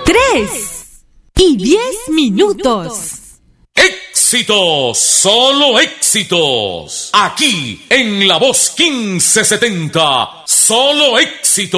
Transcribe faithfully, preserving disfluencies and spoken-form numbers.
tres y diez minutos. Éxitos, solo éxitos. Aquí en La Voz quince setenta, solo éxitos.